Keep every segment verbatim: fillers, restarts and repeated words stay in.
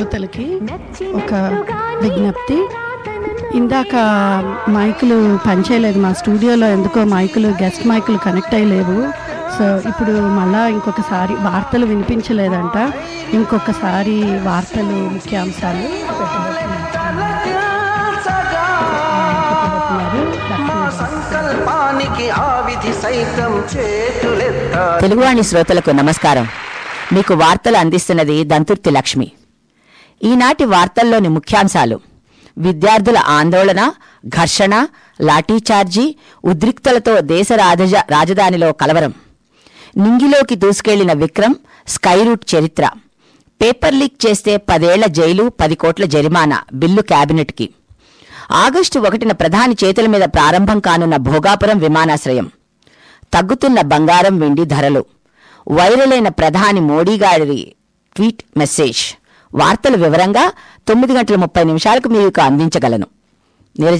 శ్రోతలకి ఒక విజ్ఞప్తి. ఇందాక మైకులు పనిచేయలేదు మా స్టూడియోలో, ఎందుకో మైకులు గెస్ట్ మైకులు కనెక్ట్ అయ్యలేవు. సో ఇప్పుడు మళ్ళా ఇంకొకసారి వార్తలు వినిపించలేదంట. ఇంకొకసారి వార్తలు ముఖ్యాంశాలు తెలుగువాణి శ్రోతలకు నమస్కారం. మీకు వార్తలు అందిస్తున్నది దంతుర్తి లక్ష్మి. ఈనాటి వార్తల్లోని ముఖ్యాంశాలు: విద్యార్థుల ఆందోళన, ఘర్షణ, లాఠీచార్జీ, ఉద్రిక్తలతో దేశ రాజధానిలో కలవరం, నింగిలోకి దూసుకెళ్లిన విక్రమ్, స్కైరూట్ చరిత్ర, పేపర్ లీక్ చేస్తే పదేళ్ల జైలు, పది కోట్ల జరిమానా బిల్లు కేబినెట్కి, ఆగస్టు ఒకటిన ప్రధాని చేతుల మీద ప్రారంభం కానున్న భోగాపురం విమానాశ్రయం, తగ్గుతున్న బంగారం వెండి ధరలు, వైరల్ అయిన ప్రధాని మోడీ గారి ట్వీట్ మెసేజ్. వార్తలు వివరంగా తొమ్మిది గంటల ముప్పై నిమిషాలకు మీకు అందించగలను. నీరజ.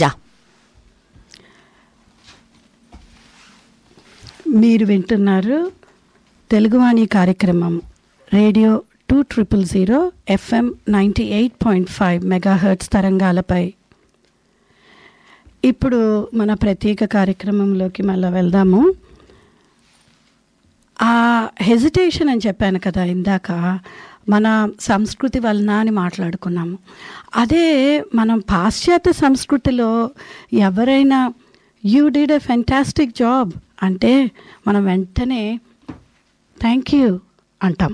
మీరు వింటున్నారు తెలుగువాణి కార్యక్రమం radio two triple zero FM ninety eight point five megahertz తరంగాలపై. ఇప్పుడు మన ప్రత్యేక కార్యక్రమంలోకి మళ్ళీ వెళ్దాము. ఆ హెజిటేషన్ అని చెప్పాను కదా ఇందాక, మన సంస్కృతి వలన అని మాట్లాడుకున్నాము. అదే మనం పాశ్చాత్య సంస్కృతిలో ఎవరైనా you did a fantastic job అంటే మనం వెంటనే థ్యాంక్ యూ అంటాం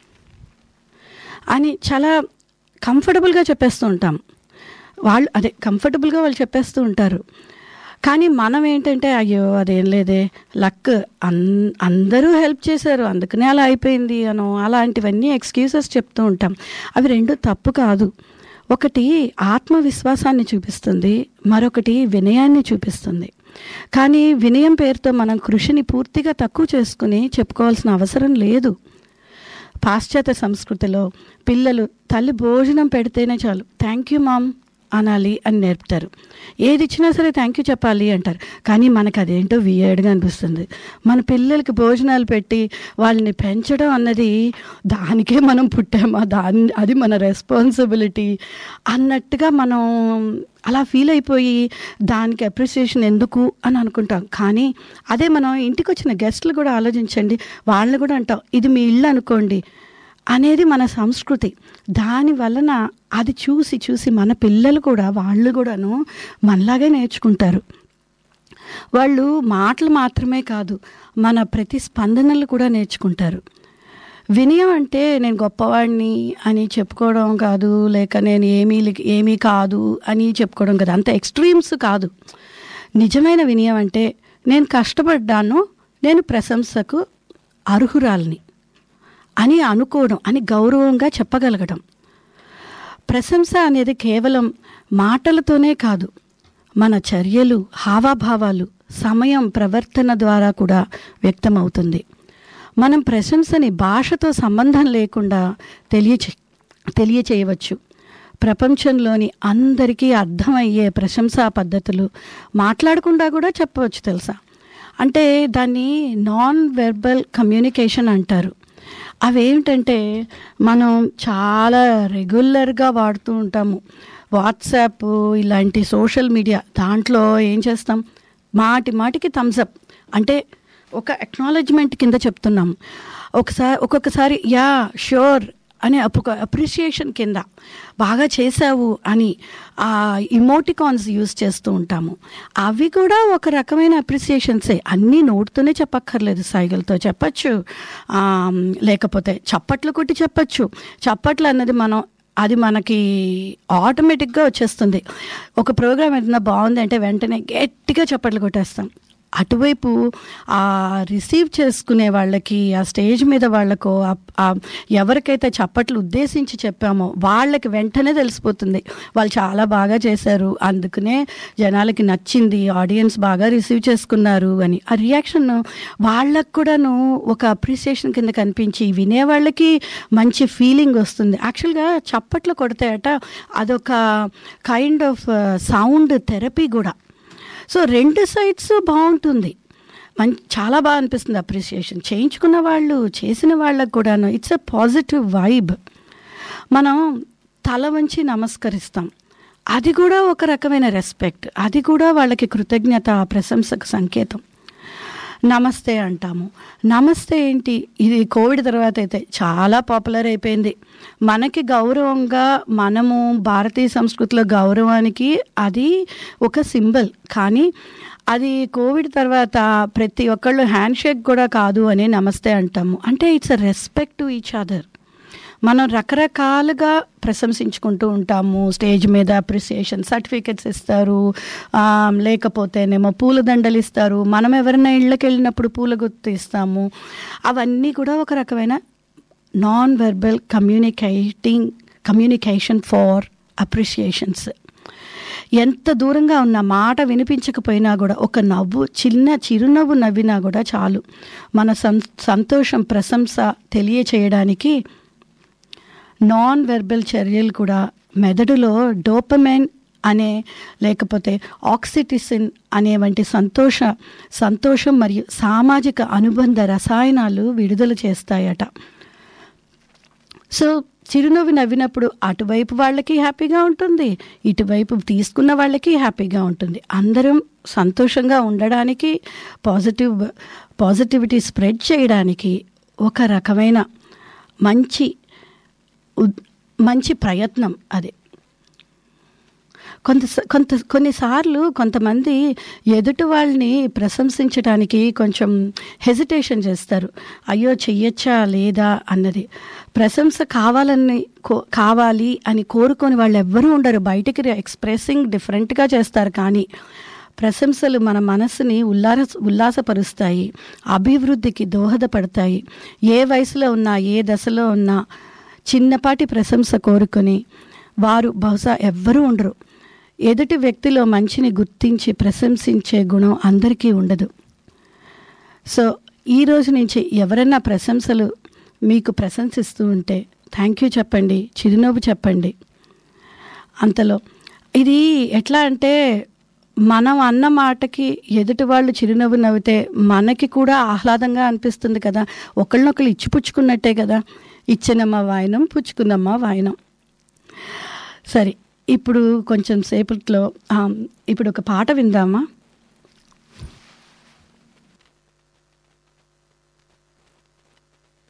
అని చాలా కంఫర్టబుల్గా చెప్పేస్తూ ఉంటాం. వాళ్ళు అదే కంఫర్టబుల్గా వాళ్ళు చెప్పేస్తూ ఉంటారు. కానీ మనం ఏంటంటే అయ్యో అదేం లేదే, లక్, అన్ అందరూ హెల్ప్ చేశారు అందుకనే అలా అయిపోయింది అనో అలాంటివన్నీ ఎక్స్క్యూజెస్ చెప్తూ ఉంటాం. అవి రెండు తప్పు కాదు. ఒకటి ఆత్మవిశ్వాసాన్ని చూపిస్తుంది, మరొకటి వినయాన్ని చూపిస్తుంది. కానీ వినయం పేరుతో మనం కృషిని పూర్తిగా తక్కువ చేసుకుని చెప్పుకోవాల్సిన అవసరం లేదు. పాశ్చాత్య సంస్కృతిలో పిల్లలు తల్లి భోజనం పెడితేనే చాలు థ్యాంక్ యూ మామ్ అనాలి అని నేర్పుతారు. ఏది ఇచ్చినా సరే థ్యాంక్ యూ చెప్పాలి అంటారు. కానీ మనకు అదేంటో వియర్డ్గా అనిపిస్తుంది. మన పిల్లలకి భోజనాలు పెట్టి వాళ్ళని పెంచడం అన్నది దానికే మనం పుట్టామా, దాని అది మన రెస్పాన్సిబిలిటీ అన్నట్టుగా మనం అలా ఫీల్ అయిపోయి దానికి అప్రిసియేషన్ ఎందుకు అని అనుకుంటాం. కానీ అదే మనం ఇంటికి వచ్చిన గెస్ట్లు కూడా ఆలోచించండి, వాళ్ళని కూడా అంటాం ఇది మీ ఇల్లు అనుకోండి అనేది మన సంస్కృతి. దాని వలన అది చూసి చూసి మన పిల్లలు కూడా వాళ్ళు కూడాను మనలాగే నేర్చుకుంటారు. వాళ్ళు మాటలు మాత్రమే కాదు మన ప్రతి స్పందనలు కూడా నేర్చుకుంటారు. వినయం అంటే నేను గొప్పవాడిని అని చెప్పుకోవడం కాదు, లేక నేను ఏమీ ఏమీ కాదు అని చెప్పుకోవడం కాదు, అంత ఎక్స్ట్రీమ్స్ కాదు. నిజమైన వినయం అంటే నేను కష్టపడ్డాను, నేను ప్రశంసకు అర్హురాల్ని అని అనుకోవడం, అని గౌరవంగా చెప్పగలగడం. ప్రశంస అనేది కేవలం మాటలతోనే కాదు, మన చర్యలు, హావభావాలు, సమయం, ప్రవర్తన ద్వారా కూడా వ్యక్తమవుతుంది. మనం ప్రశంసని భాషతో సంబంధం లేకుండా తెలియచే తెలియచేయవచ్చు. ప్రపంచంలోని అందరికీ అర్థమయ్యే ప్రశంసా పద్ధతులు మాట్లాడకుండా కూడా చెప్పవచ్చు తెలుసా. అంటే దాన్ని నాన్ వెర్బల్ కమ్యూనికేషన్ అంటారు. అవేమిటంటే మనం చాలా రెగ్యులర్గా వాడుతూ ఉంటాము. వాట్సాప్ ఇలాంటి సోషల్ మీడియా, దాంట్లో ఏం చేస్తాం, మాటి మాటికి థమ్స్అప్ అంటే ఒక అక్నాలెడ్జ్మెంట్ కింద చెప్తున్నాం. ఒకసారి ఒక్కొక్కసారి యా ష్యూర్ అనే ఒక అప్రిషియేషన్ కింద బాగా చేసావు అని ఆ ఇమోటికాన్స్ యూజ్ చేస్తూ ఉంటాము. అవి కూడా ఒక రకమైన అప్రిసియేషన్సే. అన్నీ నోటితోనే చెప్పక్కర్లేదు, సైగలతో చెప్పచ్చు, లేకపోతే చప్పట్లు కొట్టి చెప్పచ్చు. చప్పట్లు అన్నది మనం అది మనకి ఆటోమేటిక్గా వచ్చేస్తుంది. ఒక ప్రోగ్రామ్ ఏదైనా బాగుంది అంటే వెంటనే గట్టిగా చప్పట్లు కొట్టేస్తాం. అటువైపు ఆ రిసీవ్ చేసుకునే వాళ్ళకి, ఆ స్టేజ్ మీద వాళ్ళకు, ఎవరికైతే చప్పట్లు ఉద్దేశించి చెప్పామో వాళ్ళకి వెంటనే తెలిసిపోతుంది వాళ్ళు చాలా బాగా చేశారు, అందుకనే జనాలకి నచ్చింది, ఆడియన్స్ బాగా రిసీవ్ చేసుకున్నారు అని. ఆ రియాక్షన్ వాళ్ళకు కూడాను ఒక అప్రిసియేషన్ కింద కనిపించి వినేవాళ్ళకి మంచి ఫీలింగ్ వస్తుంది. యాక్చువల్గా చప్పట్లు కొడతాయట, అదొక కైండ్ ఆఫ్ సౌండ్ థెరపీ కూడా. సో రెండు సైడ్స్ బాగుంటుంది, మంచి చాలా బాగా అనిపిస్తుంది. అప్రిసియేషన్ చేయించుకున్న వాళ్ళు, చేసిన వాళ్ళకు కూడాను ఇట్స్ ఎ పాజిటివ్ వైబ్. మనం తల వంచి నమస్కరిస్తాం. అది కూడా ఒక రకమైన రెస్పెక్ట్, అది కూడా వాళ్ళకి కృతజ్ఞత, ప్రశంసకు సంకేతం. నమస్తే అంటాము. నమస్తే ఏంటి, ఇది కోవిడ్ తర్వాత అయితే చాలా పాపులర్ అయిపోయింది. మనకి గౌరవంగా, మనము భారతీయ సంస్కృతిలో గౌరవానికి అది ఒక సింబల్. కానీ అది కోవిడ్ తర్వాత ప్రతి ఒక్కళ్ళు హ్యాండ్ షేక్ కూడా కాదు అని నమస్తే అంటాము. అంటే it's a respect to each other. మనం రకరకాలుగా ప్రశంసించుకుంటూ ఉంటాము. స్టేజ్ మీద అప్రిసియేషన్ సర్టిఫికెట్స్ ఇస్తారు, లేకపోతేనేమో పూలదండలు ఇస్తారు, మనం ఎవరైనా ఇళ్ళకి వెళ్ళినప్పుడు పూల గుర్తు ఇస్తాము. అవన్నీ కూడా ఒక రకమైన non verbal communicating communication far appreciations. ఎంత దూరంగా ఉన్న మాట వినిపించకపోయినా కూడా ఒక నవ్వు, చిన్న చిరునవ్వు నవ్వినా కూడా చాలు మన సం సంతోషం, ప్రశంస తెలియచేయడానికి నాన్ వెర్బల్ చర్యలు కూడా మెదడులో డోపమైన్ అనే, లేకపోతే ఆక్సిటిసిన్ అనే వంటి సంతోష సంతోషం మరియు సామాజిక అనుబంధ రసాయనాలు విడుదల చేస్తాయట. సో చిరునవ్వు నవ్వినప్పుడు అటువైపు వాళ్ళకి హ్యాపీగా ఉంటుంది, ఇటువైపు తీసుకున్న వాళ్ళకి హ్యాపీగా ఉంటుంది. అందరం సంతోషంగా ఉండడానికి, పాజిటివ్ పాజిటివిటీ స్ప్రెడ్ చేయడానికి ఒక రకమైన మంచి మంచి ప్రయత్నం అది. కొంత కొంత కొన్నిసార్లు కొంతమంది ఎదుటి వాళ్ళని ప్రశంసించడానికి కొంచెం హెజిటేషన్ చేస్తారు. అయ్యో చెయ్యొచ్చా లేదా అన్నది. ప్రశంస కావాలని కావాలి అని కోరుకొని వాళ్ళు ఎవ్వరూ ఉండరు. బయటికి ఎక్స్ప్రెసింగ్ డిఫరెంట్గా చేస్తారు, కానీ ప్రశంసలు మన మనసుని ఉల్లాస ఉల్లాసపరుస్తాయి, అభివృద్ధికి దోహదపడతాయి. ఏ వయసులో ఉన్నా, ఏ దశలో ఉన్నా చిన్నపాటి ప్రశంస కోరుకొని వారు బహుశా ఎవ్వరూ ఉండరు. ఎదుటి వ్యక్తిలో మంచిని గుర్తించి ప్రశంసించే గుణం అందరికీ ఉండదు. సో ఈ రోజు నుంచి ఎవరైనా ప్రశంసలు మీకు ప్రశంసిస్తూ ఉంటే థ్యాంక్ యూ చెప్పండి, చిరునవ్వు చెప్పండి. అంతలో ఇది ఎట్లా అంటే, మనం అన్న మాటకి ఎదుటి వాళ్ళు చిరునవ్వు నవ్వితే మనకి కూడా ఆహ్లాదంగా అనిపిస్తుంది కదా. ఒకళ్ళనొకళ్ళు ఇచ్చిపుచ్చుకున్నట్టే కదా. ఇచ్చినమ్మ వాయనం, పుచ్చుకున్నమ్మ వాయనం. సరే, ఇప్పుడు కొంచెం సేపట్లో ఇప్పుడు ఒక పాట విందామా?